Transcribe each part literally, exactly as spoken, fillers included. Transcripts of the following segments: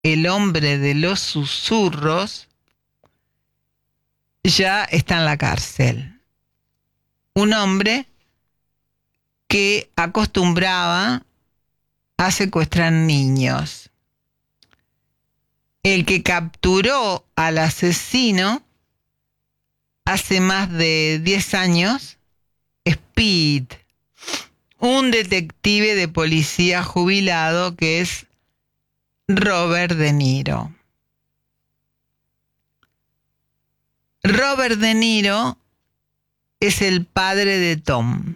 el hombre de los susurros, ya está en la cárcel. Un hombre que acostumbraba a secuestrar niños. El que capturó al asesino hace más de diez años es Pete, un detective de policía jubilado que es Robert De Niro. Robert De Niro es el padre de Tom.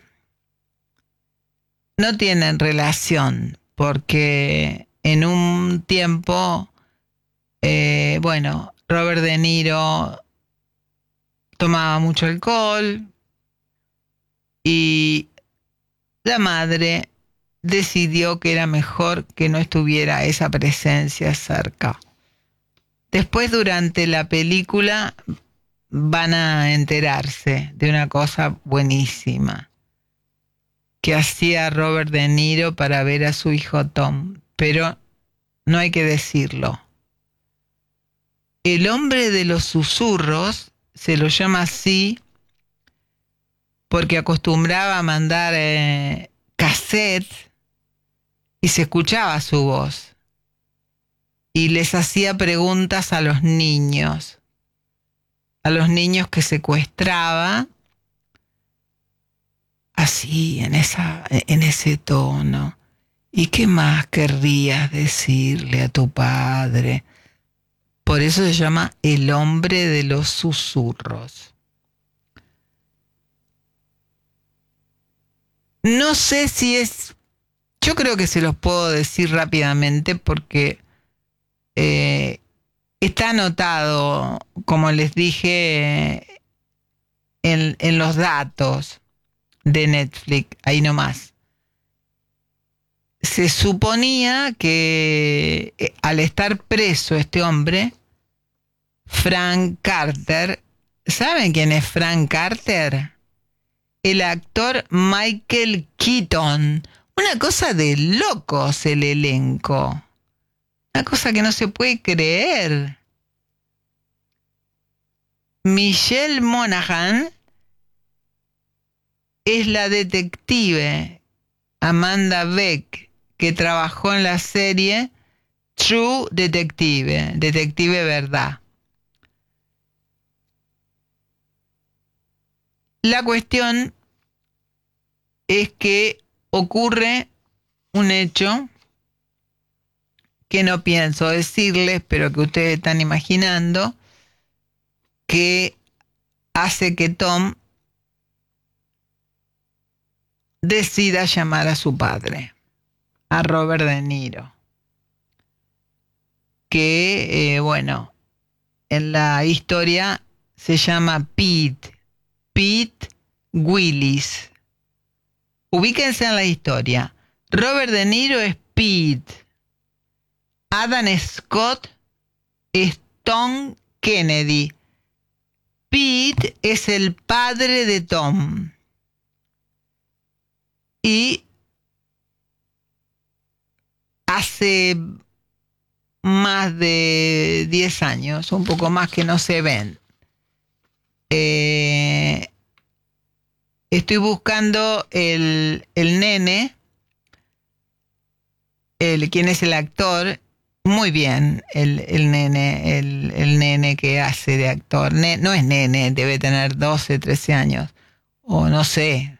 No tienen relación porque en un tiempo, eh, bueno, Robert De Niro tomaba mucho alcohol y la madre decidió que era mejor que no estuviera esa presencia cerca. Después, durante la película, van a enterarse de una cosa buenísima que hacía Robert De Niro para ver a su hijo Tom, pero no hay que decirlo. El hombre de los susurros se lo llama así porque acostumbraba a mandar eh, cassettes y se escuchaba su voz y les hacía preguntas a los niños, a los niños que secuestraba, así, en, esa, en ese tono. ¿Y qué más querrías decirle a tu padre? Por eso se llama el hombre de los susurros. No sé si es... Yo creo que se los puedo decir rápidamente porque eh, está anotado, como les dije, en, en los datos de Netflix, ahí nomás. Se suponía que eh, al estar preso este hombre, Frank Carter, ¿saben quién es Frank Carter? El actor Michael Keaton. Una cosa de locos el elenco. Una cosa que no se puede creer. Michelle Monaghan es la detective Amanda Beck, que trabajó en la serie True Detective, Detective Verdad. La cuestión es que ocurre un hecho que no pienso decirles, pero que ustedes están imaginando, que hace que Tom decida llamar a su padre, a Robert De Niro, que, eh, bueno, en la historia se llama Pete, Pete Willis. Ubíquense en la historia. Robert De Niro es Pete. Adam Scott es Tom Kennedy. Pete es el padre de Tom. Y hace más de diez años, un poco más, que no se ven. Eh, estoy buscando el, el nene, el, quién es el actor. Muy bien, el, el nene, el, el nene que hace de actor. Ne, no es nene, debe tener doce, trece años. O no sé.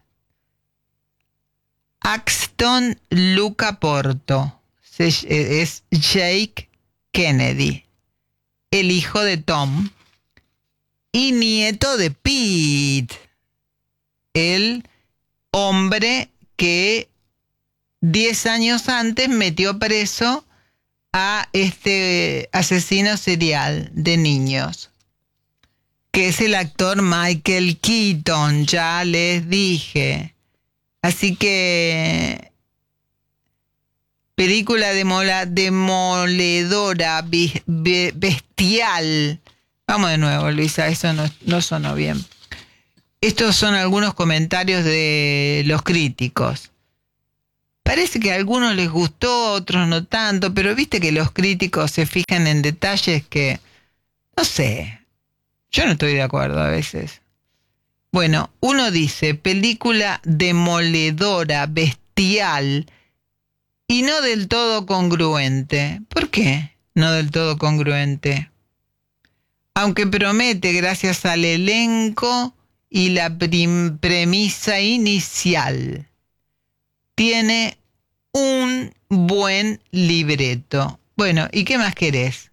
Axton Luca Porto. Se, es Jake Kennedy, el hijo de Tom y nieto de Pete, el hombre que diez años antes metió preso a este asesino serial de niños, que es el actor Michael Keaton, ya les dije. Así que película demola, demoledora, bi, be, bestial. Vamos de nuevo, Luisa, eso no, no sonó bien. Estos son algunos comentarios de los críticos. Parece que a algunos les gustó, a otros no tanto, pero viste que los críticos se fijan en detalles que, no sé, yo no estoy de acuerdo a veces. Bueno, uno dice, película demoledora, bestial y no del todo congruente. ¿Por qué no del todo congruente? Aunque promete, gracias al elenco y la prim- premisa inicial, tiene un buen libreto. Bueno, ¿y qué más querés?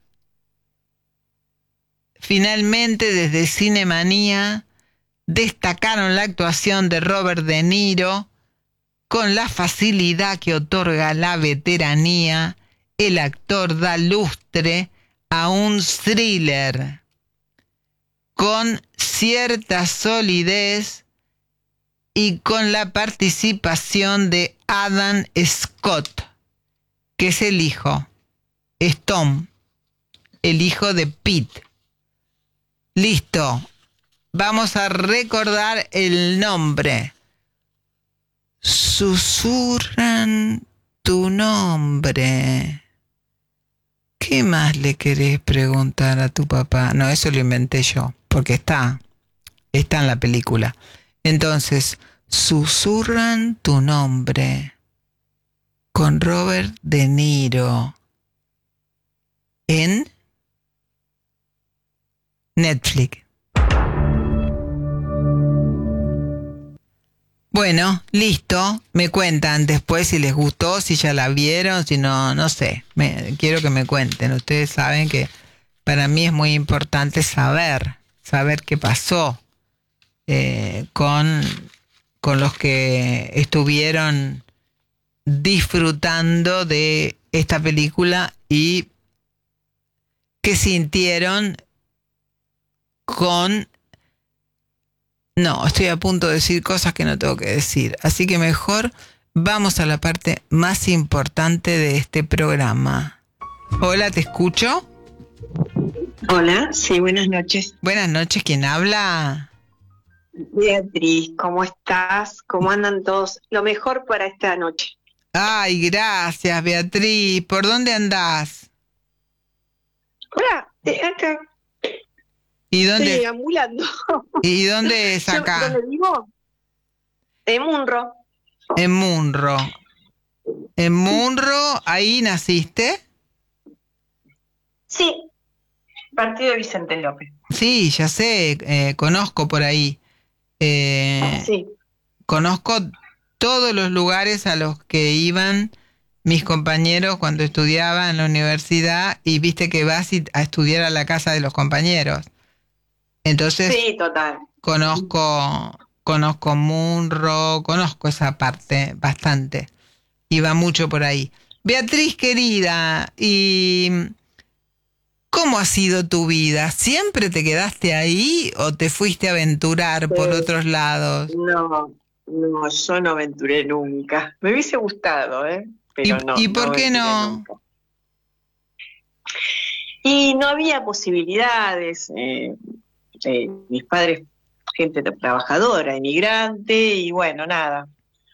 Finalmente, desde Cinemanía, destacaron la actuación de Robert De Niro con la facilidad que otorga la veteranía. El actor da lustre a un thriller con cierta solidez y con la participación de Adam Scott, que es el hijo, es Tom, el hijo de Pete. Listo, vamos a recordar el nombre. Susurran tu nombre. ¿Qué más le querés preguntar a tu papá? No, eso lo inventé yo, porque está, está en la película. Entonces, susurran tu nombre con Robert De Niro en Netflix. Bueno, listo. Me cuentan después si les gustó, si ya la vieron, si no, no sé. Me, quiero que me cuenten. Ustedes saben que para mí es muy importante saber, saber qué pasó eh, con, con los que estuvieron disfrutando de esta película y qué sintieron con... No, estoy a punto de decir cosas que no tengo que decir. Así que mejor vamos a la parte más importante de este programa. Hola, ¿te escucho? Hola, sí, buenas noches. Buenas noches, ¿quién habla? Beatriz, ¿cómo estás? ¿Cómo andan todos? Lo mejor para esta noche. Ay, gracias, Beatriz. ¿Por dónde andás? Hola, eh, acá ¿Y estoy dónde, ambulando. ¿y dónde es Yo, acá? ¿dónde vivo? En Munro. En Munro. En Munro, ¿ahí naciste? Sí, partido de Vicente López. Sí, ya sé, eh, conozco por ahí. Eh, Sí. Conozco todos los lugares a los que iban mis compañeros cuando estudiaba en la universidad y viste que vas y- a estudiar a la casa de los compañeros. Entonces Sí, total. conozco, conozco Munro, conozco esa parte bastante. Iba mucho por ahí. Beatriz querida, ¿y cómo ha sido tu vida? ¿Siempre te quedaste ahí o te fuiste a aventurar por Eh, otros lados? no, no, yo no aventuré nunca. Me hubiese gustado, ¿eh? ¿Y, Pero no, y no por qué aventuré no? nunca. Y no había posibilidades. Eh, eh, mis padres, gente trabajadora, inmigrante, y bueno, nada.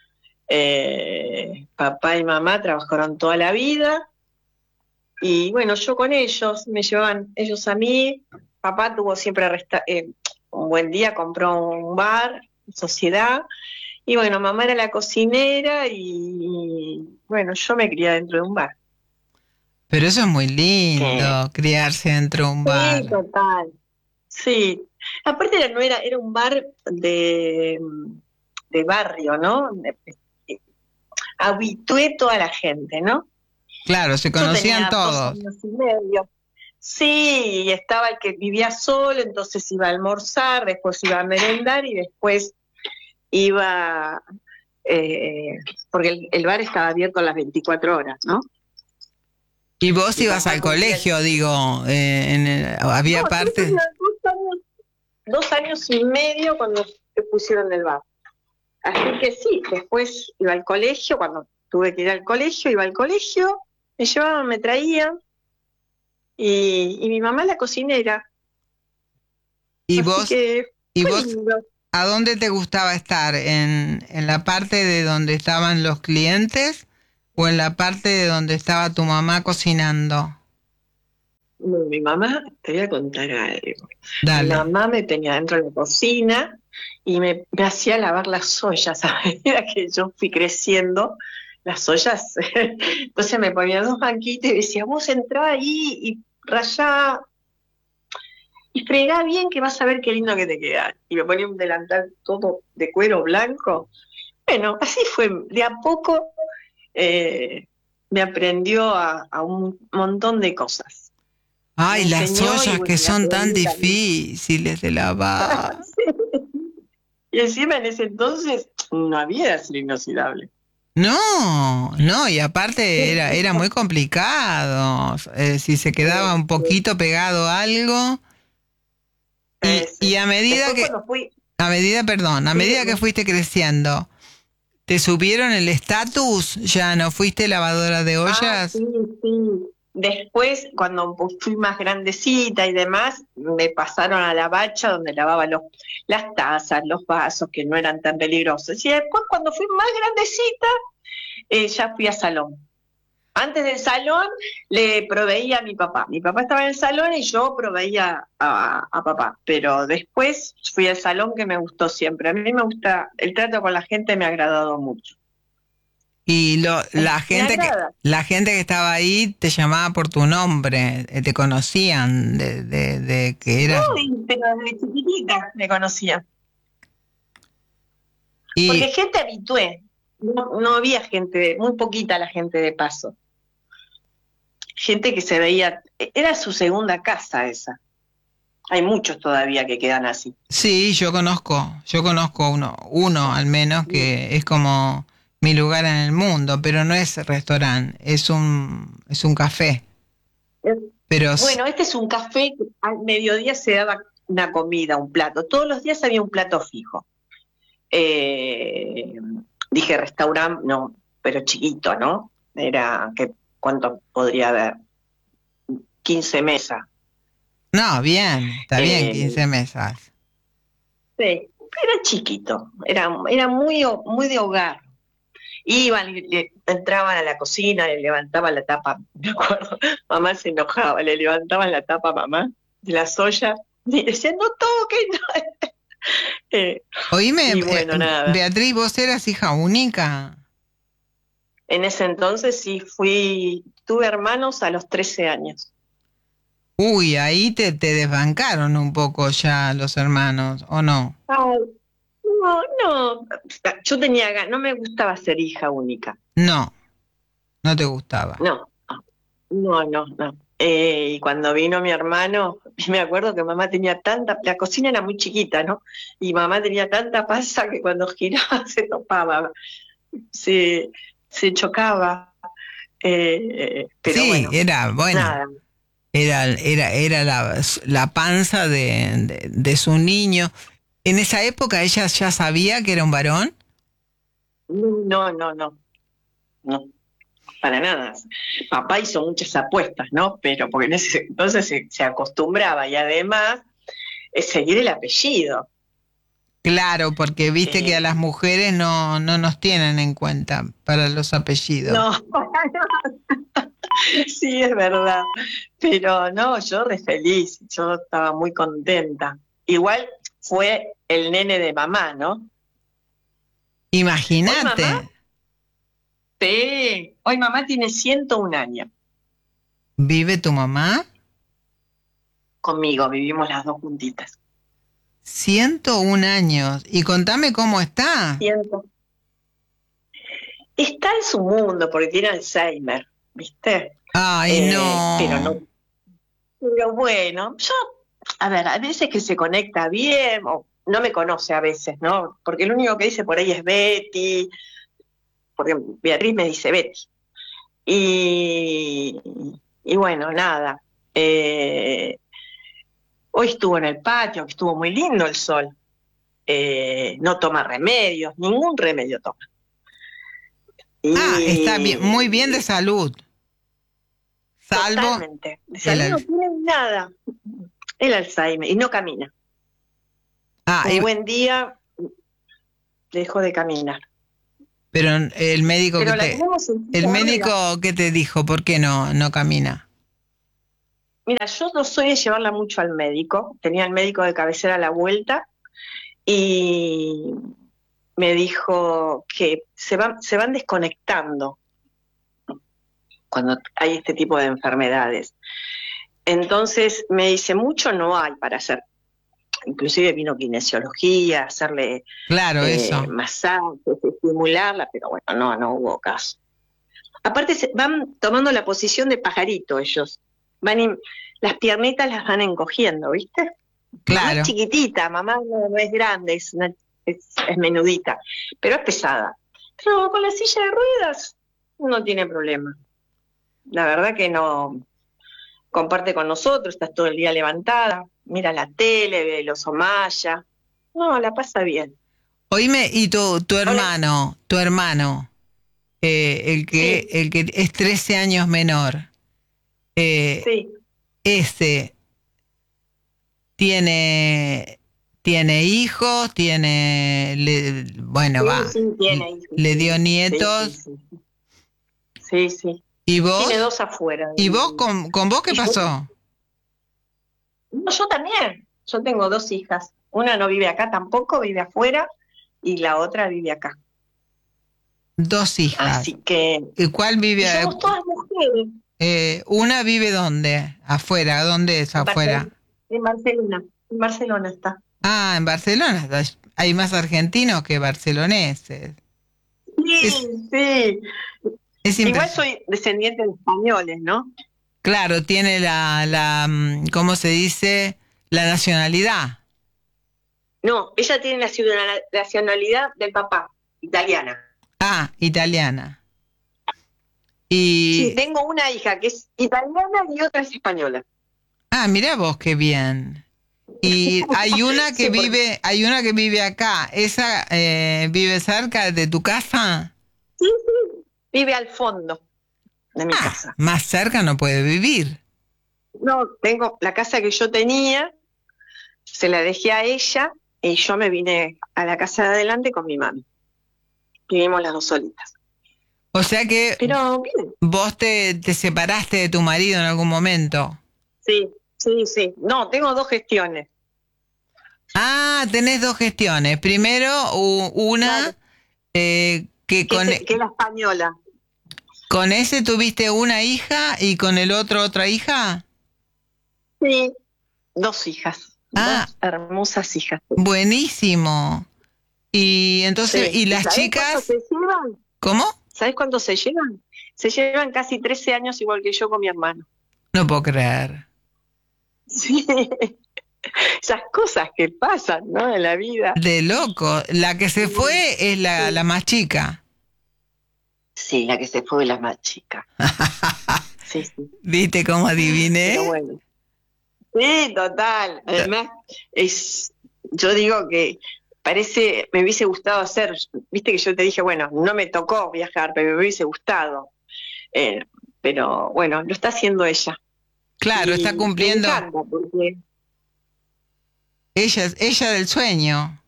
Eh, papá y mamá trabajaron toda la vida, y bueno, yo con ellos, me llevaban ellos a mí. Papá tuvo siempre resta- eh, un buen día, compró un bar, sociedad, y bueno, mamá era la cocinera, y bueno, yo me crié dentro de un bar. Pero eso es muy Que, lindo, criarse dentro de un sí, bar. total. Sí, aparte era, no era, era un bar de, de barrio, ¿no? De- de- habitué toda la gente, ¿no? Claro, se Yo conocían tenía dos todos. años y medio. Sí, y estaba el que vivía solo, entonces iba a almorzar, después iba a merendar y después iba, eh, porque el, el bar estaba abierto a las veinticuatro horas, ¿no? Y vos Mi ibas papá al cumplía... colegio, digo, eh, en el- No, había yo parte. tenía dos años, dos años y medio cuando se pusieron el bar. Así que sí, después iba al colegio, cuando tuve que ir al colegio, iba al colegio, me llevaban, me traían, y, y mi mamá la cocinera, ¿Y así vos, que y fue vos, lindo. a dónde te gustaba estar? ¿En, en la parte de donde estaban los clientes o en la parte de donde estaba tu mamá cocinando? No, mi mamá, te voy a contar algo. Mi Dale. mamá me tenía dentro de la cocina y me, me hacía lavar las ollas a medida que yo fui creciendo. Las ollas, entonces me ponía dos banquitos y decía, vos entrá ahí y rayá y fregá bien que vas a ver qué lindo que te queda. Y me ponía un delantal todo de cuero blanco. Bueno, así fue. De a poco eh, me aprendió a, a un montón de cosas. Me Ay, las enseñó y ollas bueno, que y son tan aprendí también. difíciles de lavar. Y encima en ese entonces no había acero inoxidable. No, no, y aparte era, era muy complicado. Eh, si se quedaba un poquito pegado algo. Y, y Ese. a medida Después que, cuando fui, a medida, perdón, a sí, medida que fuiste creciendo, ¿te subieron el estatus? ¿Ya no fuiste lavadora de ah, ollas? sí, sí. Después, cuando fui más grandecita y demás, me pasaron a la bacha donde lavaba los, las tazas, los vasos, que no eran tan peligrosos. Y después, cuando fui más grandecita, eh, ya fui a salón. Antes del salón le proveía a mi papá. Mi papá estaba en el salón y yo proveía a, a papá. Pero después fui al salón que me gustó siempre. A mí me gusta, el trato con la gente me ha agradado mucho. Y lo, Eh, la me gente que, agrada. la gente que estaba ahí te llamaba por tu nombre, eh, te conocían de, de, de que eras. Uy, pero desde chiquitita me conocía. Porque Y gente habitué. No, no había gente, muy poquita la gente de paso. Gente que se veía, era su segunda casa esa. Hay muchos todavía que quedan así. sí, yo conozco, yo conozco uno, uno al menos que es como mi lugar en el mundo, pero no es restaurante, es un, es un café. Pero s- Bueno, este es un café que al mediodía se daba una comida, un plato. Todos los días había un plato fijo. Eh, dije restaurante, no, pero chiquito, ¿no? Era, que ¿cuánto podría haber? Quince mesas. no, bien, está bien, Eh, quince mesas. sí, era chiquito, era, era muy, ho- muy de hogar. Iban, y le- entraban a la cocina, le levantaban la tapa, me acuerdo, mamá se enojaba, le levantaban la tapa a mamá de la soya y decían, no toquen, no". Eh, Oíme, y eh, bueno, nada. Beatriz, vos eras hija única. En ese entonces sí fui, tuve hermanos a los trece años. Uy, ahí te, te desbancaron un poco ya los hermanos, ¿o no? Ay, no, no, yo tenía, ga- no me gustaba ser hija única. No, no te gustaba. No, no, no, no. Eh, y cuando vino mi hermano, me acuerdo que mamá tenía tanta, la cocina era muy chiquita, ¿no? Y mamá tenía tanta panza que cuando giraba se topaba, se, se chocaba. Eh, pero Sí, bueno, era, bueno, nada. era, era, era la, la panza de, de, de su niño. En esa época ella ya sabía que era un varón. No, no, no, no, para nada. Papá hizo muchas apuestas, ¿no? Pero porque en ese entonces se, se acostumbraba y además es seguir el apellido. Claro, porque viste que a Eh, las mujeres no, no nos tienen en cuenta para los apellidos. no, sí, es verdad. Pero no, yo re feliz, yo estaba muy contenta. Igual fue el nene de mamá, ¿no? Hoy Imagínate, mamá, sí, hoy mamá tiene ciento un años ¿vive tu mamá? conmigo, vivimos las dos juntitas. ciento un años. Y contame cómo está. Ciento. Está en su mundo porque tiene Alzheimer, ¿viste? Ay, Eh, pero no, no. pero bueno, yo, a ver, a veces que se conecta bien, o no me conoce a veces, ¿no? Porque lo único que dice por ahí es Betty, porque Beatriz me dice Betty. Y, y bueno, nada. Eh, hoy estuvo en el patio, que estuvo muy lindo el sol. Eh, no toma remedios, ningún remedio toma. Ah, está bien, muy bien de Y salud. Salvo totalmente, de el... salud no al- tiene nada. El Alzheimer, y no camina. Ah, Un y- buen día dejó de caminar. Pero el médico Pero que la te, tenemos en el silla de ruedas. médico que te dijo, ¿por qué no, no camina? Mira, yo no soy de llevarla mucho al médico. Tenía el médico de cabecera a la vuelta y me dijo que se van, se van desconectando cuando hay este tipo de enfermedades. Entonces me dice, mucho no hay para hacer. Inclusive vino kinesiología, hacerle Claro, eh, eso. masajes, estimularla, pero bueno, no, no hubo caso. Aparte se, van tomando la posición de pajarito ellos. Van in, las piernitas las van encogiendo, ¿viste? Mamá es Claro. chiquitita, mamá no, no es grande, es, una, es, es menudita, pero es pesada. Pero con la silla de ruedas no tiene problema. La verdad que no comparte con nosotros, estás todo el día levantada, mira la tele, ve los Omaya. No, la pasa bien. Oíme, y tu, tu Ahora, hermano, tu hermano, eh, el que, sí, el que es trece años menor, eh, sí. ese tiene, tiene hijos, tiene, le- bueno, Sí, va, sí, l- tiene hijos, le dio sí, sí, sí, nietos, sí. Sí, sí. ¿y Tiene vos? dos afuera. ¿Y vos Y, con, con vos qué y yo, pasó? no, yo también. Yo tengo dos hijas. Una no vive acá tampoco, vive afuera, y la otra vive acá. Dos hijas. Así que, ¿Y cuál y vive? somos todas mujeres. Eh, una vive dónde? Afuera. ¿Dónde es En Barcelona, afuera? en Barcelona, en Barcelona está. Ah, en Barcelona. Hay más argentinos que barceloneses. Es, Sí, sí. es Igual impresionante. soy descendiente de españoles, ¿no? Claro, tiene la, la, mm, ¿cómo se dice? La nacionalidad. No, ella tiene la ciudadana- nacionalidad del papá, italiana. Ah, italiana. Sí, Y, tengo una hija que es italiana y otra es española. ah, mirá vos qué bien. Y hay una que Sí, porque vive, hay una que vive acá. ¿Esa eh, vive cerca de tu casa? sí, sí, vive al fondo de mi Ah, casa. más cerca no puede vivir. No, tengo la casa que yo tenía, se la dejé a ella y yo me vine a la casa de adelante con mi mami. Vivimos las dos solitas. O sea que Pero bien, vos te, te separaste de tu marido en algún momento. sí, sí, sí. No, tengo dos gestiones. Ah, tenés dos gestiones. Primero, u- Claro. una eh, que Que, con, se, que es la española. con ese tuviste una hija y con el otro otra hija. Sí, dos hijas, Ah, dos hermosas hijas. buenísimo. Y entonces, Sí. ¿y ¿Y las sabés cuánto se chicas? llevan? ¿Cómo? ¿Sabés cuánto se llevan? Se llevan casi trece años igual que yo con mi hermano. No puedo creer. Sí, esas cosas que pasan, ¿no? En la vida. De loco. La que se fue es la, la Sí, más chica. sí, la que se fue la más chica. Sí, sí. ¿Viste cómo Pero adiviné? bueno. Sí, total. Además, es, yo digo que parece, me hubiese gustado hacer, viste que yo te dije, bueno, no me tocó viajar, pero me hubiese gustado. Eh, pero bueno, lo está haciendo ella. Claro, está Y me cumpliendo. encanta porque, Ella es ella del sueño.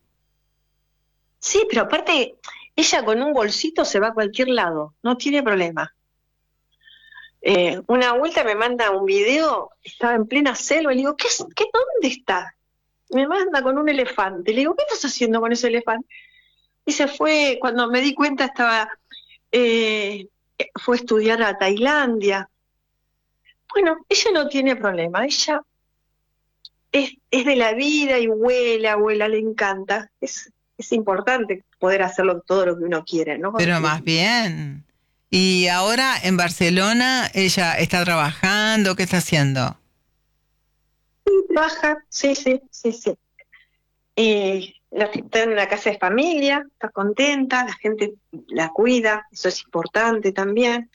sí, pero aparte, ella con un bolsito se va a cualquier lado, no tiene problema. Eh, una vuelta me manda un video, estaba en plena selva, y le digo, ¿qué, es- qué, dónde está? Me manda con un elefante. Le digo, ¿qué estás haciendo con ese elefante? Y se fue, cuando me di cuenta estaba, eh, fue a estudiar a Tailandia. Bueno, ella no tiene problema, ella es, es de la vida y vuela, vuela, le encanta. Es, es importante poder hacerlo todo lo que uno quiere, ¿no? Pero Porque más bien. Y ahora en Barcelona ella está trabajando, ¿qué está haciendo? trabaja, sí, sí, sí, sí. Y la, está en una casa de familia, está contenta, la gente la cuida, eso es importante también.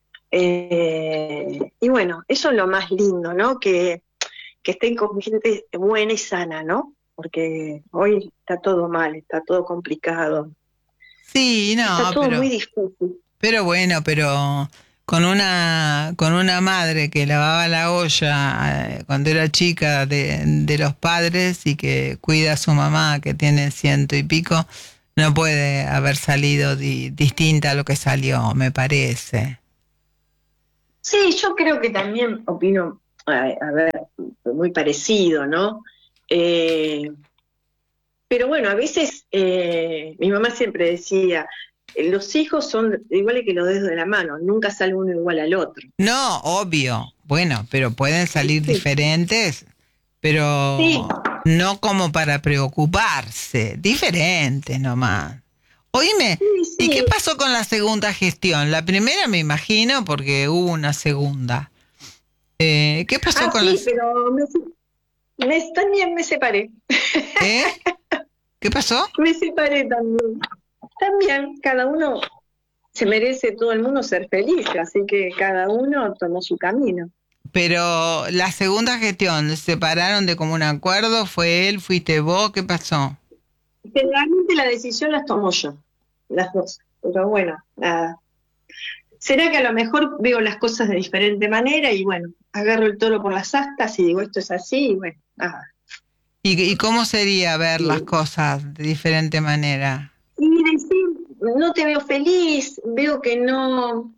Eh, y bueno, eso es lo más lindo, ¿no? Que, que estén con gente buena y sana, ¿no? Porque hoy está todo mal, está todo complicado, Sí, está no, todo muy pero, difícil. pero bueno, pero con una, con una madre que lavaba la olla eh, cuando era chica de, de los padres y que cuida a su mamá que tiene ciento y pico, no puede haber salido di- distinta a lo que salió, me parece. Sí, yo creo que también opino, a, a ver, muy parecido, ¿no? Eh, pero bueno, a veces eh, mi mamá siempre decía, eh, los hijos son iguales que los dedos de la mano, nunca sale uno igual al otro. No, obvio. Bueno, pero pueden salir Sí, diferentes, sí, pero no como para preocuparse. Diferentes nomás. Oíme, sí, ¿y qué sí. pasó con la segunda gestión? La primera me imagino porque hubo una segunda. Eh, ¿qué pasó Ah, con sí, las... pero me, me- también me separé. ¿Eh? ¿Qué pasó? Me separé también. También, cada uno se merece todo el mundo ser feliz, así que cada uno tomó su camino. Pero la segunda gestión, ¿se separaron de común acuerdo? ¿Fue él? ¿Fuiste vos? ¿Qué pasó? Generalmente la decisión las tomo yo, las dos. Pero bueno, nada. Será que a lo mejor veo las cosas de diferente manera y bueno, agarro el toro por las astas y digo esto es así y bueno, nada. ¿Y, y cómo sería ver las Y, cosas de diferente manera? y decir, no te veo feliz, veo que no,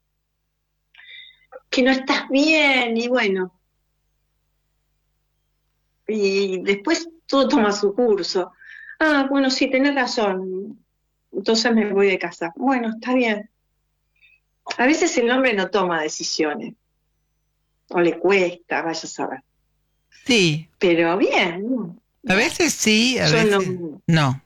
que no estás bien y bueno, y después todo toma su curso. Ah, bueno, sí, tenés razón, entonces me voy de casa. Bueno, está bien. A veces el hombre no toma decisiones, o le cuesta, vaya a saber. Sí, Pero bien, ¿no? a veces sí, a Yo veces no. no.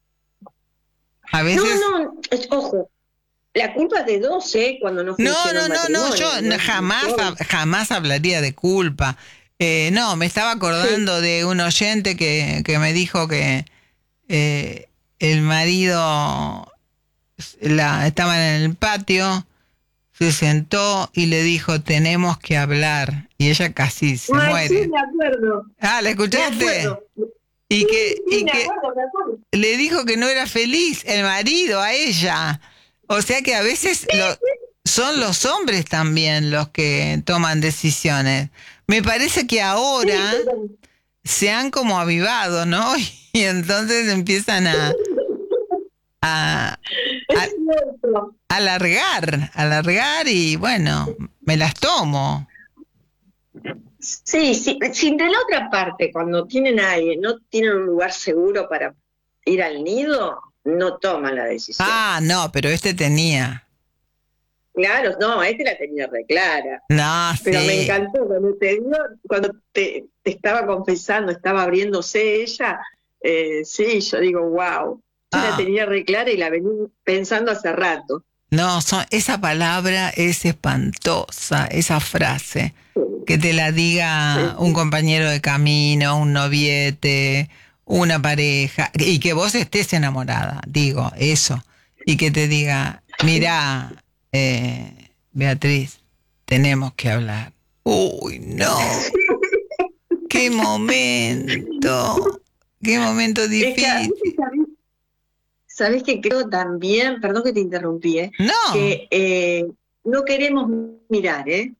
A No, veces... no, es- ojo, la culpa es de dos, ¿eh? Cuando no No, funciona no, un no, no, yo matrimonio, no n- es de jamás, yo. hab- jamás hablaría de culpa. Eh, no, me estaba Sí. acordando de un oyente que, que me dijo que eh, el marido la, estaban en el patio, se sentó y le dijo, tenemos que hablar. Y ella casi se Ay, sí, muere. me acuerdo, Ah, ¿la me escuchaste? acuerdo. Y Sí, que, sí, y me que acuerdo, me acuerdo. le dijo que no era feliz el marido a ella. O sea que a veces lo, son los hombres también los que toman decisiones. Me parece que Sí, ahora pero... se han como avivado, ¿no? Y entonces empiezan a, a, Es a cierto. alargar, alargar y bueno, me las tomo. Sí, sí, sí, de la otra parte, cuando tienen a alguien, no tienen un lugar seguro para ir al nido, no toman la decisión. Ah, no, pero este tenía. Claro, no, este la tenía re clara. No, Pero me sí. encantó cuando te dio, cuando te, te estaba confesando, estaba abriéndose ella, eh, sí, yo digo, wow, yo la Ah, tenía re clara y la venía pensando hace rato. no, son, esa palabra es espantosa, esa frase. Que te la diga un Sí, compañero de camino, un noviete, una pareja, y que vos estés enamorada, digo, eso. Y que te diga, mira, eh, Beatriz, tenemos que hablar. Uy, no, qué momento, qué momento es que, difícil. ¿sabés que creo también, perdón que te interrumpí, eh, No, que eh, no queremos mirar, ¿eh?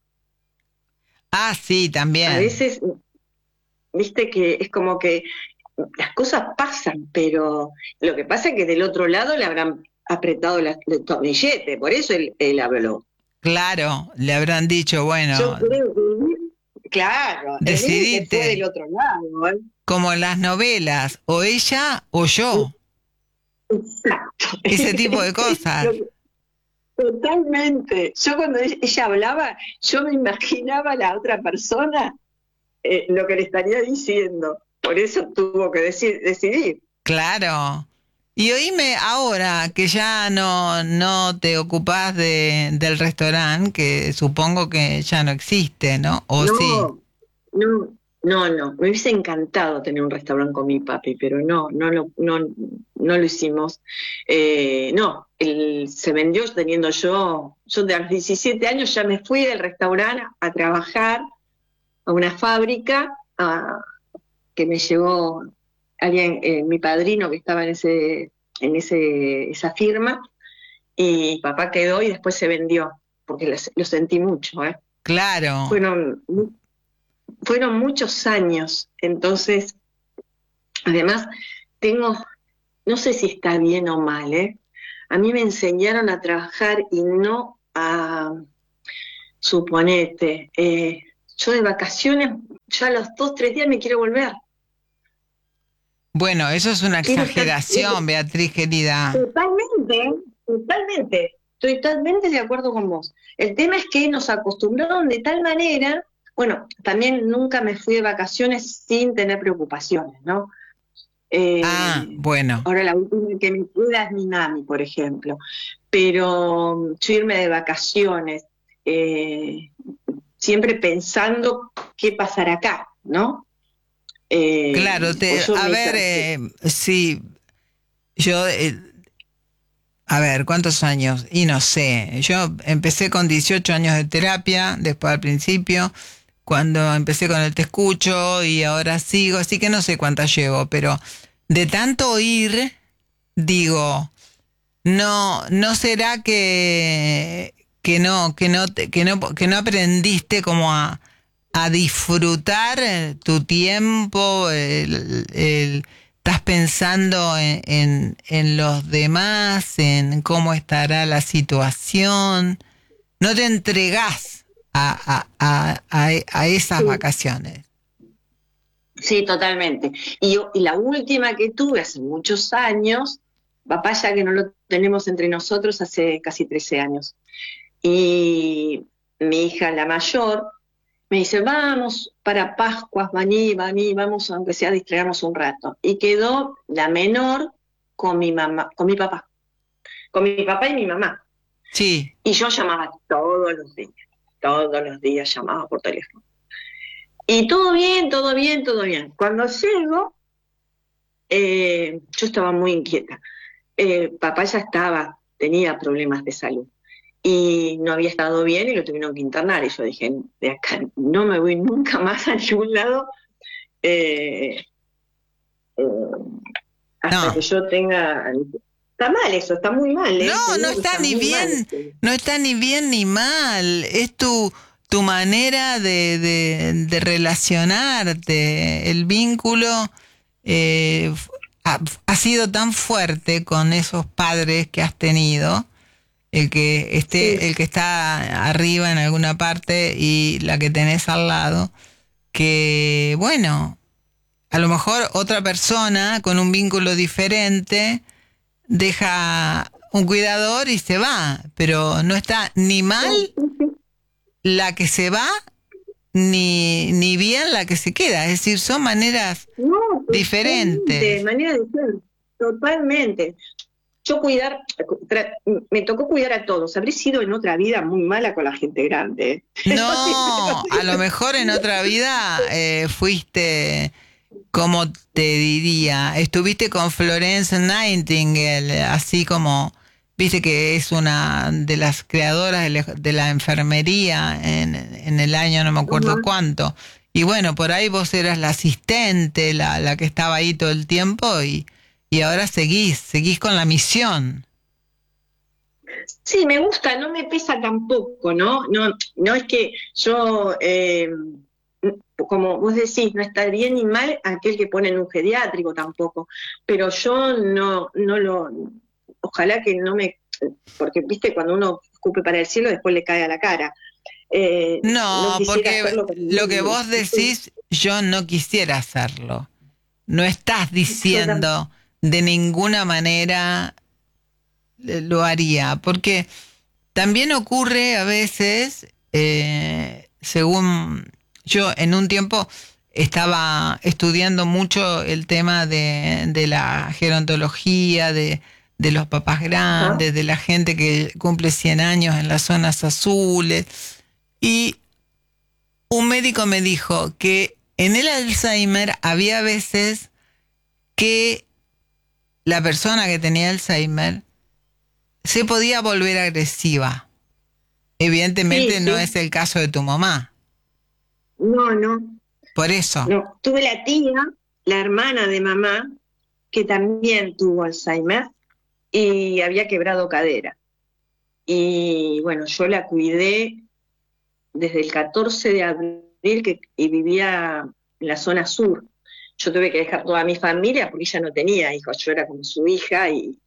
ah, sí, A también. veces, viste que es como que las cosas pasan, pero lo que pasa es que del otro lado le habrán apretado la- el tornillete, por eso él, él habló. Claro, le habrán dicho, Yo bueno, creo que, claro, el límite fue del decidite, otro lado, ¿eh? como en las novelas, o ella o yo. Exacto. Ese tipo de cosas. Lo- Totalmente. Yo cuando ella ella hablaba, yo me imaginaba a la otra persona eh, lo que le estaría diciendo. Por eso tuvo que decir, decidir. Claro. Y oíme ahora que ya no, no te ocupás de, del restaurante, que supongo que ya no existe, ¿no? ¿O sí? No, no, no, no. Me hubiese encantado tener un restaurante con mi papi, pero no, no lo, no, no lo hicimos. Eh, no, el, se vendió teniendo yo, yo de a los diecisiete años ya me fui del restaurante a trabajar a una fábrica a- que me llevó alguien, eh, mi padrino que estaba en ese, en ese, esa firma, y papá quedó y después se vendió, porque lo, lo sentí mucho, ¿eh? Claro. Fueron fueron muchos años, entonces, además, tengo no sé si está bien o mal, ¿eh? A mí me enseñaron a trabajar y no a, suponete, eh, yo de vacaciones, ya a los dos, tres días me quiero volver. Bueno, eso es una Quiero estar exageración, Beatriz querida. totalmente, totalmente, estoy totalmente de acuerdo con vos. El tema es que nos acostumbraron de tal manera, bueno, también nunca me fui de vacaciones sin tener preocupaciones, ¿no? Ah, Eh, bueno. Ahora la última que me cuida es mi mami, por ejemplo. Pero um, yo irme de vacaciones, eh, siempre pensando qué pasará acá, ¿no? Eh, Claro, te, pues yo a me... ver, eh, sí, yo, eh, a ver, ¿cuántos años? Y no sé, yo empecé con dieciocho años de terapia, después al principio, cuando empecé con el Te Escucho y ahora sigo, así que no sé cuántas llevo, pero de tanto oír, digo, no, no será que, que no, que no, te- que no, que no aprendiste como a, a disfrutar eh, tu tiempo, el, el- estás pensando en, en, en los demás, en cómo estará la situación, no te entregás a, a, a, a, a esas Sí, vacaciones. sí, totalmente. Y, yo- y la última que tuve hace muchos años, papá ya que no lo tenemos entre nosotros hace casi trece años. Y mi hija, la mayor, me dice, vamos para Pascuas, vení, vení, vamos, aunque sea a distraernos un rato. Y quedó la menor con mi mamá, con mi papá, con mi papá y mi mamá. Sí, Y yo llamaba todos los días, todos los días llamaba por teléfono. Y todo bien, todo bien, todo bien. Cuando llego, eh, yo estaba muy inquieta. Eh, papá ya estaba, tenía problemas de salud y no había estado bien y lo tuvieron que internar. Y yo dije, de acá no me voy nunca más a ningún lado eh, eh, hasta no. que yo tenga... Está mal eso, está muy mal, No, ¿eh? Te no digo que está está ni muy mal. bien, Este. no está ni bien ni mal. Es tu, tu manera de, de, de relacionarte. El vínculo eh, ha, ha sido tan fuerte con esos padres que has tenido. El que Sí, esté, el que está arriba en alguna parte y la que tenés al lado, que bueno, a lo mejor otra persona con un vínculo diferente deja un cuidador y se va, pero no está ni mal sí, sí, sí. la que se va, ni, ni bien la que se queda. Es decir, son maneras No, totalmente, diferentes. manera de ser, totalmente. Yo cuidar, tra- me tocó cuidar a todos. Habré sido en otra vida muy mala con la gente grande. ¿Eh? No sé, pero No, a lo sí. mejor en otra vida eh, fuiste, como te diría, estuviste con Florence Nightingale, así como, viste que es una de las creadoras de la, de la enfermería en, en el año no me acuerdo Ajá. cuánto. Y bueno, por ahí vos eras la asistente, la, la que estaba ahí todo el tiempo y, y ahora seguís, seguís con la misión. Sí, me gusta, no me pesa tampoco, ¿no? No, no es que yo, eh, como vos decís, no está bien ni mal aquel que pone en un geriátrico tampoco, pero yo no, no lo, ojalá que no me, porque viste, cuando uno escupe para el cielo, después le cae a la cara. Eh, no No, quisiera porque hacerlo con lo que ninguno. vos decís, yo no quisiera hacerlo. No estás Yo también. diciendo de ninguna manera eh, lo haría, porque también ocurre a veces, eh, según yo en un tiempo estaba estudiando mucho el tema de, de la gerontología, de, de los papás Ajá. grandes, de la gente que cumple cien años en las zonas azules, y un médico me dijo que en el Alzheimer había veces que la persona que tenía Alzheimer se podía volver agresiva. Sí, Evidentemente no sí. es el caso de tu mamá. No, no, Por eso. no. Tuve la tía, la hermana de mamá, que también tuvo Alzheimer y había quebrado cadera. Y bueno, yo la cuidé desde el catorce de abril que, y vivía en la zona sur. yo tuve que dejar toda mi familia porque ella no tenía hijos, yo era como su hija y,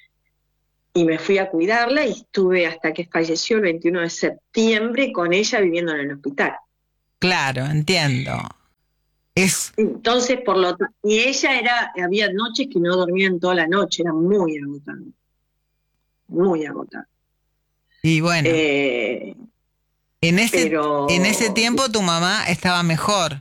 y me fui a cuidarla y estuve hasta que falleció el veintiuno de septiembre con ella viviendo en el hospital. Claro, entiendo. Es... Entonces, por lo t- y ella era, había noches que no dormían toda la noche, era muy agotado, muy agotado. Y bueno, Eh, en ese, pero en ese tiempo tu mamá estaba mejor.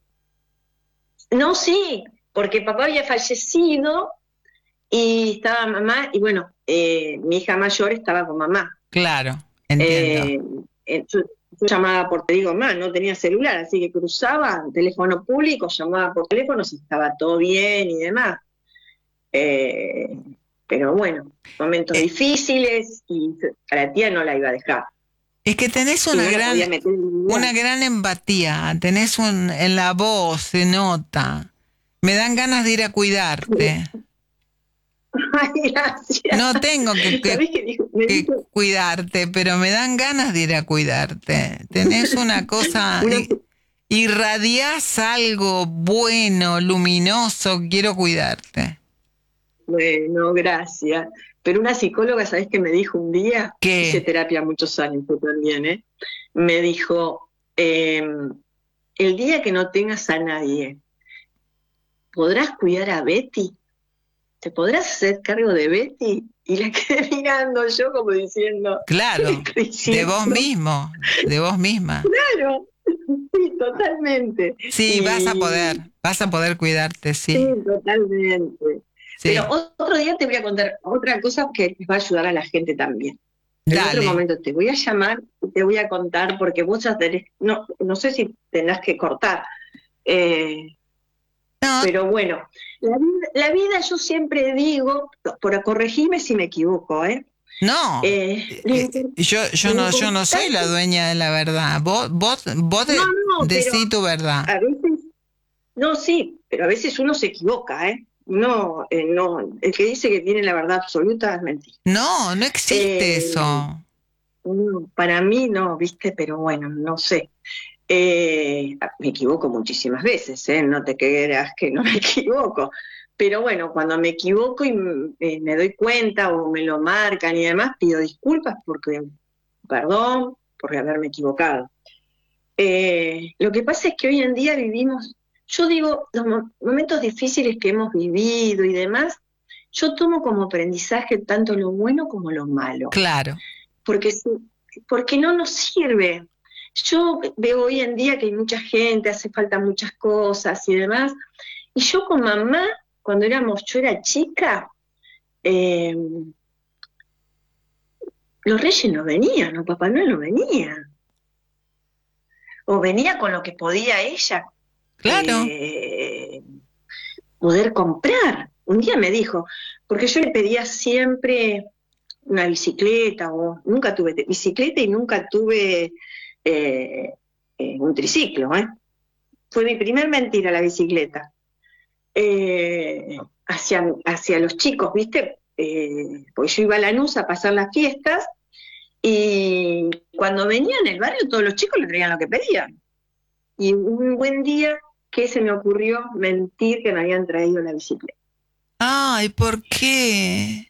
no, sí, porque papá había fallecido y estaba mamá, y bueno, eh, mi hija mayor estaba con mamá. Claro, entiendo. Eh, eh, yo, yo llamaba por, te digo más, no tenía celular, así que cruzaba teléfono público, llamaba por teléfono si estaba todo bien y demás. Eh, pero bueno, momentos Eh, difíciles y a la tía no la iba a dejar. es que tenés Y una no la gran, podía meter en ningún lugar. una gran empatía, tenés un, en la voz, se nota. Me dan ganas de ir a cuidarte. Ay, gracias. No tengo que, que, ¿Sabés qué dijo? Me que dijo cuidarte, pero me dan ganas de ir a cuidarte. Tenés una cosa, una, i- irradiás algo bueno, luminoso, quiero cuidarte. bueno, gracias. Pero una psicóloga, ¿sabés qué me dijo un día? Hice ¿Qué? terapia muchos años, yo también, ¿eh? Me dijo, eh, el día que no tengas a nadie, ¿podrás cuidar a Betty? ¿Te podrás hacer cargo de Betty? Y la quedé mirando yo como diciendo, ¿qué me Claro, está de vos diciendo? mismo, de vos misma. Claro, sí, totalmente. Sí, vas a Y poder, vas a poder cuidarte, sí, sí, totalmente. Pero sí. otro día te voy a contar otra cosa que les va a ayudar a la gente también. En otro Dale. momento te voy a llamar y te voy a contar porque vos ya tenés, no, no sé si tendrás que cortar, eh, No, pero bueno, la vida, la vida yo siempre digo, por corregirme si me equivoco, ¿eh? no. Eh, Eh, lo eh, impor- yo, yo lo no, yo no soy la importante, dueña de la verdad. Vos, vos, vos no, de, no, pero decí tu verdad. a veces, no, sí, pero a veces uno se equivoca, ¿eh? No, eh, no, el que dice que tiene la verdad absoluta es mentira. No, no existe Eh, eso. no, para mí no, viste, pero bueno, no sé. Eh, me equivoco muchísimas veces, ¿eh? No te creas que no me equivoco. Pero bueno, cuando me equivoco y eh, me doy cuenta o me lo marcan y demás, pido disculpas porque, perdón, por haberme equivocado. Eh, lo que pasa es que hoy en día vivimos, yo digo, los mo- momentos difíciles que hemos vivido y demás, yo tomo como aprendizaje tanto lo bueno como lo malo, Claro. porque, si- porque no nos sirve. Yo veo hoy en día que hay mucha gente, hace falta muchas cosas y demás, y yo con mamá, cuando éramos, yo era chica, eh, los reyes no venían, o Papá Noel no venía, o venía con lo que podía ella Claro. eh, poder comprar. Un día me dijo, porque yo le pedía siempre una bicicleta, o nunca tuve bicicleta y nunca tuve eh, eh, un triciclo, ¿eh? Fue mi primer mentira la bicicleta. Eh, hacia, hacia los chicos, ¿viste? Eh, porque yo iba a Lanús a pasar las fiestas y cuando venía en el barrio todos los chicos le traían lo que pedían. Y un buen día que se me ocurrió mentir que me habían traído la bicicleta. Ay, ¿por qué?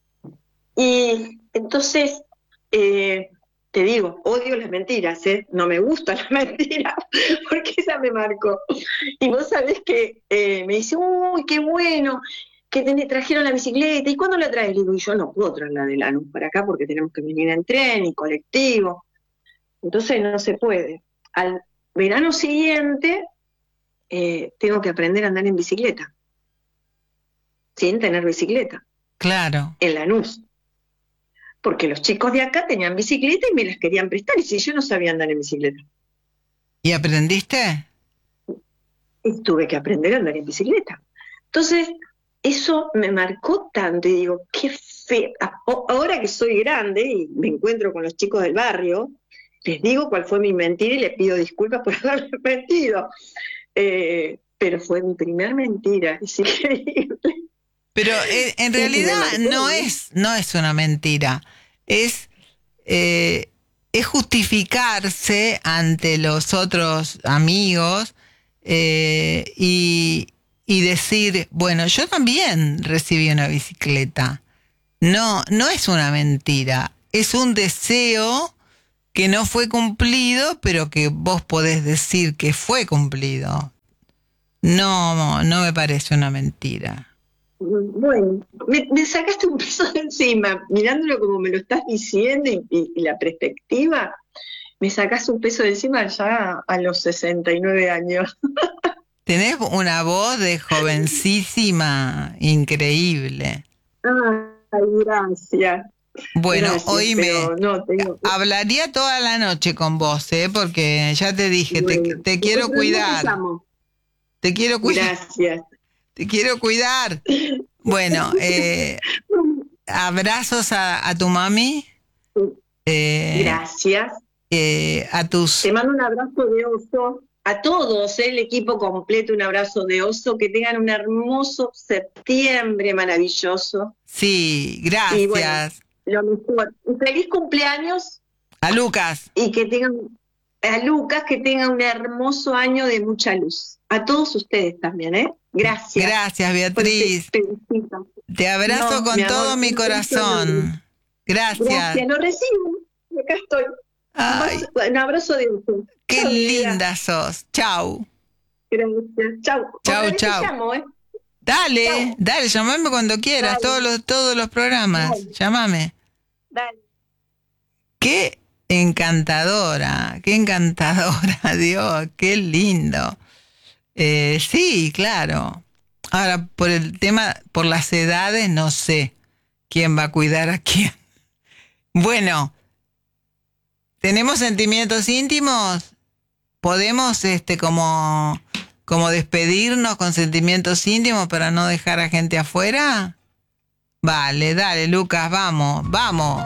Y entonces, eh, te digo, odio las mentiras, ¿eh? No me gustan las mentiras, porque esa me marcó. Y vos sabés que eh, me dice, uy, qué bueno, que te trajeron la bicicleta, ¿y cuándo la traes? Le digo, y yo no puedo traerla de Lanús para acá porque tenemos que venir en tren y colectivo. Entonces no se puede. Al verano siguiente eh, tengo que aprender a andar en bicicleta, sin tener bicicleta, Claro. en Lanús. Porque los chicos de acá tenían bicicleta y me las querían prestar, y si yo no sabía andar en bicicleta. ¿Y aprendiste? Y tuve que aprender a andar en bicicleta. Entonces, eso me marcó tanto, y digo, qué feo. Ahora que soy grande y me encuentro con los chicos del barrio, les digo cuál fue mi mentira y les pido disculpas por haberles mentido. Eh, pero fue mi primer mentira, es increíble. Pero eh, en Y me realidad marcó, no ¿no? es, no es una mentira. Es, eh, es justificarse ante los otros amigos eh, y, y decir, bueno, yo también recibí una bicicleta. No, no es una mentira, es un deseo que no fue cumplido, pero que vos podés decir que fue cumplido. No, no me parece una mentira. Bueno, me, me sacaste un peso de encima, mirándolo como me lo estás diciendo y, y, y la perspectiva, me sacaste un peso de encima ya a los sesenta y nueve años. Tenés una voz de jovencísima, increíble. Ay, gracias. Bueno, Gracias, oíme, no, tengo... hablaría toda la noche con vos, ¿eh? Porque ya te dije, bueno, te, te quiero cuidar. Te quiero cuidar. Gracias. Te quiero cuidar. Bueno, eh, abrazos a, a tu mami. Eh, Gracias. Eh, a tus... Te mando un abrazo de oso. A todos, eh, el equipo completo, un abrazo de oso. Que tengan un hermoso septiembre maravilloso. Sí, gracias. Y bueno, lo mejor. Feliz cumpleaños. A Lucas. Y que tengan, a Lucas, que tenga un hermoso año de mucha luz. A todos ustedes también, ¿eh? Gracias. Gracias, Beatriz. Te, te abrazo no, con mi todo amor, mi corazón. Gracias. Gracias, lo recibo. Acá estoy. Ay, un abrazo de ustedes. Qué chau, linda vida. Sos. Chau. Gracias. Chau. Chau, chau. Llamo, ¿eh? Dale, chau. dale, llamame cuando quieras, dale. todos los todos los programas. Dale. Llámame. Dale. Qué encantadora, qué encantadora, Dios, qué lindo. Eh, sí, claro. Ahora, por el tema, por las edades, no sé quién va a cuidar a quién. Bueno, ¿tenemos sentimientos íntimos? ¿Podemos este como, como despedirnos con sentimientos íntimos para no dejar a gente afuera? Vale, dale, Lucas, vamos, vamos.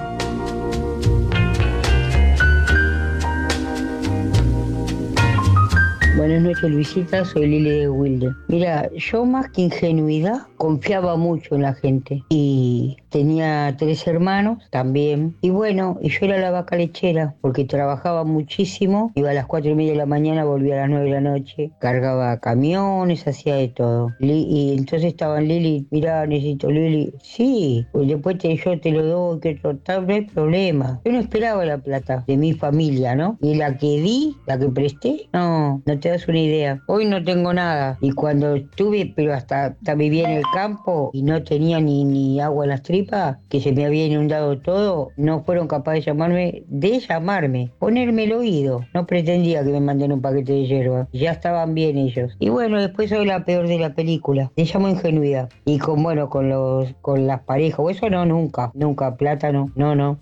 Buenas noches, Luisita, soy Lili de Wilde. Mira, yo más que ingenuidad, confiaba mucho en la gente. Y tenía tres hermanos también. Y bueno, y yo era la vaca lechera, porque trabajaba muchísimo. Iba a las cuatro y media de la mañana, volvía a las nueve de la noche. Cargaba camiones, hacía de todo. Y entonces estaban Lili, mirá, necesito Lili. Sí, pues después te, yo te lo doy, que total, no hay problema. Yo no esperaba la plata de mi familia, ¿no? Y la que di, la que presté, no, no te das una idea. Hoy no tengo nada. Y cuando estuve, pero hasta, hasta vivía en el campo y no tenía ni, ni agua en las tripas, que se me había inundado todo, no fueron capaces de llamarme, de llamarme, ponerme el oído. No pretendía que me manden un paquete de hierba. Ya estaban bien ellos. Y bueno, después soy la peor de la película. Le llamo ingenuidad. Y con, bueno, con los, con las parejas, o eso no, nunca. Nunca, plátano, no, no.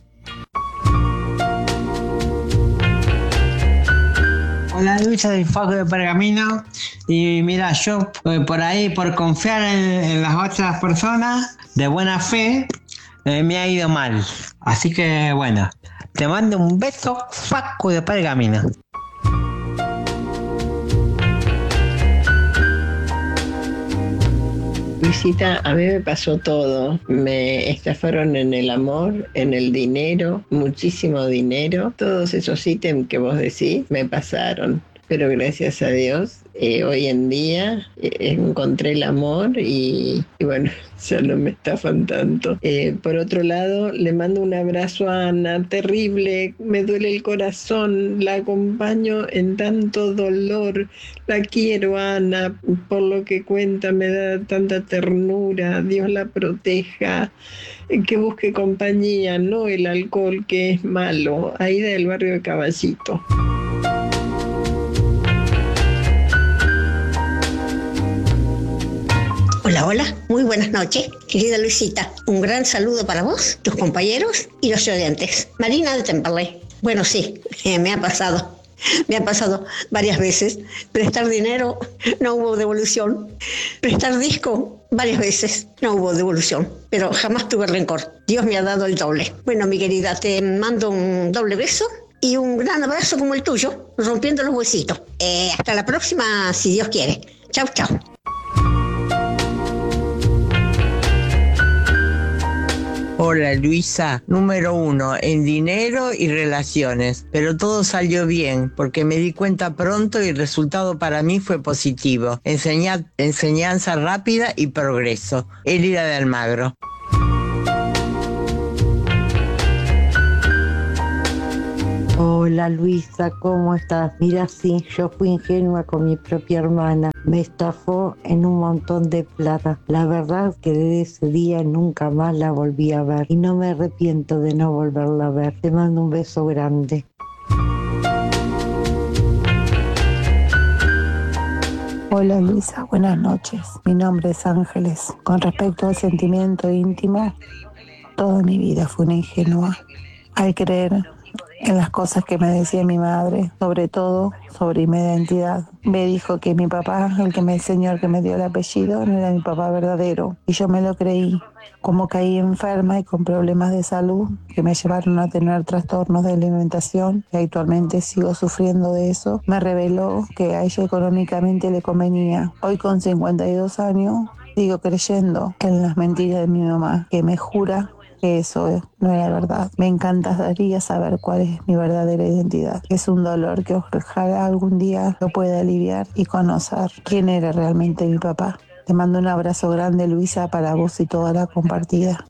Hola Luisa, del Fajo de Pergamino. Y mira, yo eh, por ahí, por confiar en, en las otras personas de buena fe, eh, me ha ido mal. Así que bueno, te mando un beso, Fajo de Pergamino. Luisita, a mí me pasó todo. Me estafaron en el amor, en el dinero, muchísimo dinero. Todos esos ítems que vos decís me pasaron. Pero gracias a Dios, eh, hoy en día eh, encontré el amor y, y bueno, ya no me estafan tanto. Eh, por otro lado, le mando un abrazo a Ana, terrible, me duele el corazón, la acompaño en tanto dolor, la quiero Ana, por lo que cuenta me da tanta ternura, Dios la proteja, que busque compañía, no el alcohol que es malo. Aida del barrio de Caballito. Hola, hola, muy buenas noches, querida Luisita. Un gran saludo para vos, tus compañeros y los oyentes. Marina de Temperley. Bueno, sí, eh, me ha pasado, me ha pasado varias veces. Prestar dinero, no hubo devolución. Prestar disco, varias veces, no hubo devolución. Pero jamás tuve rencor. Dios me ha dado el doble. Bueno, mi querida, te mando un doble beso y un gran abrazo como el tuyo, rompiendo los huesitos. Eh, hasta la próxima, si Dios quiere. Chau, chau. Hola Luisa, número uno en dinero y relaciones, pero todo salió bien porque me di cuenta pronto y el resultado para mí fue positivo. Enseña, enseñanza rápida y progreso. Elida de Almagro. Hola Luisa, ¿cómo estás? Mira, sí, yo fui ingenua con mi propia hermana. Me estafó en un montón de plata. La verdad que desde ese día nunca más la volví a ver y no me arrepiento de no volverla a ver. Te mando un beso grande. Hola Luisa, buenas noches. Mi nombre es Ángeles. Con respecto al sentimiento íntimo, toda mi vida fue una ingenua. Al creer en las cosas que me decía mi madre, sobre todo sobre mi identidad. Me dijo que mi papá, el que me enseñó, el que me dio el apellido, no era mi papá verdadero. Y yo me lo creí. Como caí enferma y con problemas de salud que me llevaron a tener trastornos de alimentación, y actualmente sigo sufriendo de eso, me reveló que a ella económicamente le convenía. Hoy con cincuenta y dos años sigo creyendo en las mentiras de mi mamá, que me jura que eso no era verdad. Me encantaría saber cuál es mi verdadera identidad. Es un dolor que ojalá algún día lo pueda aliviar y conocer quién era realmente mi papá. Te mando un abrazo grande, Luisa, para vos y toda la compartida.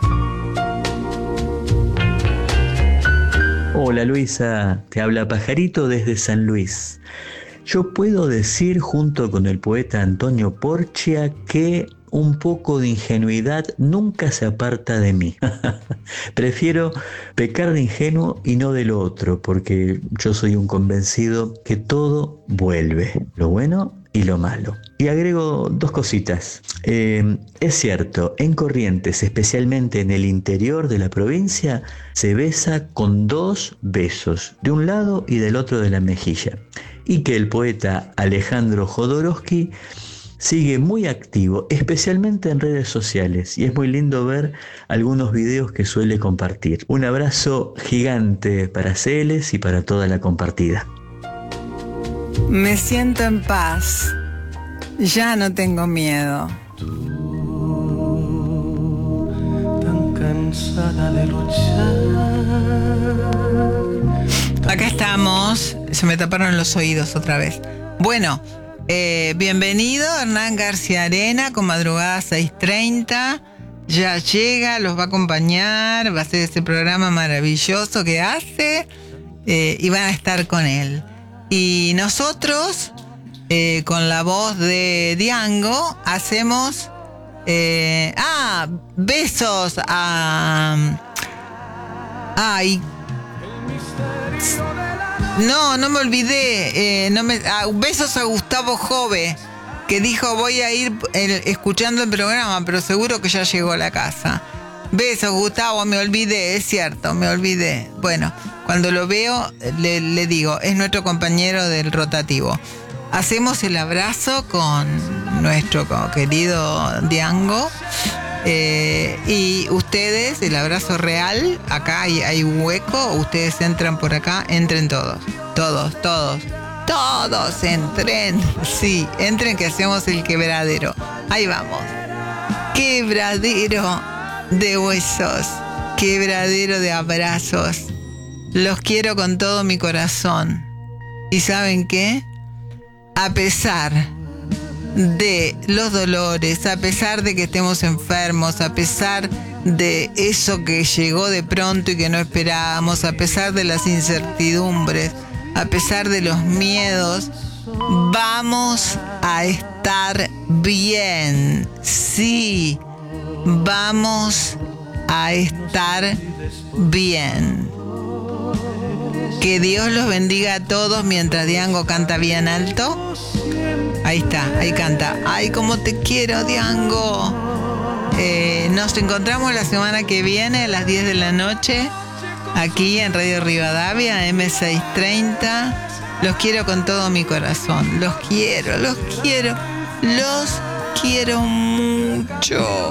Hola Luisa, te habla Pajarito desde San Luis. Yo puedo decir junto con el poeta Antonio Porcia que un poco de ingenuidad nunca se aparta de mí. Prefiero pecar de ingenuo y no de lo otro, porque yo soy un convencido que todo vuelve, lo bueno y lo malo. Y agrego dos cositas. Eh, es cierto, en Corrientes, especialmente en el interior de la provincia, se besa con dos besos, de un lado y del otro de la mejilla. Y que el poeta Alejandro Jodorowsky sigue muy activo, especialmente en redes sociales, y es muy lindo ver algunos videos que suele compartir. Un abrazo gigante para Celes y para toda la compartida. Me siento en paz. Ya no tengo miedo. Tan cansada de luchar. Acá estamos. Se me taparon los oídos otra vez. Bueno, eh, bienvenido Hernán García Arena con Madrugada seis treinta. Ya llega, los va a acompañar, va a hacer este programa maravilloso que hace, eh, y van a estar con él. Y nosotros, eh, con la voz de Diango, hacemos... Eh, ah, besos a... Ay. No, no me olvidé. Eh, no me, ah, besos a Gustavo Jove, que dijo voy a ir el, escuchando el programa, pero seguro que ya llegó a la casa. Besos, Gustavo, me olvidé, es cierto, me olvidé. Bueno, cuando lo veo, le, le digo, es nuestro compañero del rotativo. Hacemos el abrazo con nuestro querido Diango. Eh, y ustedes, el abrazo real, acá hay, hay un hueco, ustedes entran por acá, entren todos, todos, todos, todos entren, sí, entren que hacemos el quebradero. Ahí vamos. Quebradero de huesos, quebradero de abrazos. Los quiero con todo mi corazón. ¿Y saben qué? A pesar de los dolores, a pesar de que estemos enfermos, a pesar de eso que llegó de pronto y que no esperábamos, a pesar de las incertidumbres, a pesar de los miedos, vamos a estar bien. Sí, vamos a estar bien. Que Dios los bendiga a todos mientras Diango canta bien alto. Ahí está, ahí canta. Ay, cómo te quiero, Diango. Eh, nos encontramos la semana que viene a las diez de la noche aquí en Radio Rivadavia, eme seiscientos treinta. Los quiero con todo mi corazón. Los quiero, los quiero, los quiero mucho.